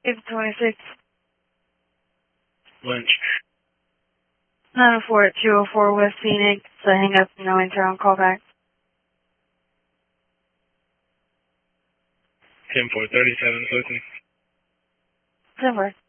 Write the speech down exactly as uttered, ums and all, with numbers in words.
eight twenty-six. Lunch. nine oh four at two oh four West Phoenix. So hang up, no enter on callback. ten four thirty-seven, listening. ten four.